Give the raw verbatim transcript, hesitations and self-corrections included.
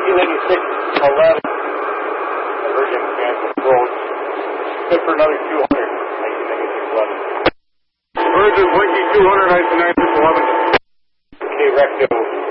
nineteen eighty-six eleven. Virgin Cancel Quote. Good for another two hundred. nineteen eighty-six eleven. Virgin Blinky two hundred, nineteen ninety-six eleven. Okay, Recto.